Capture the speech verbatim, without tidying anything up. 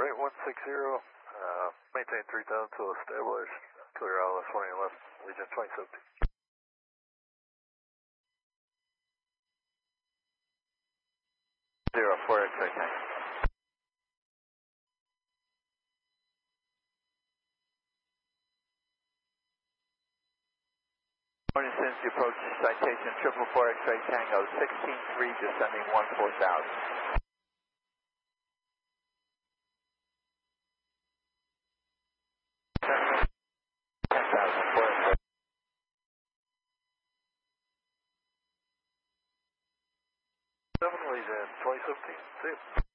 Rate one six zero, uh, maintain three thousand till established. Clear I L S one eleven, Legion twenty seventeen. Zero, four X-ray tank. Morning, since you approach citation triple four X-ray Tango, sixteen three descending one four thousand. ten thousand, four X-ray. seven, Legion twenty seventeen, see you.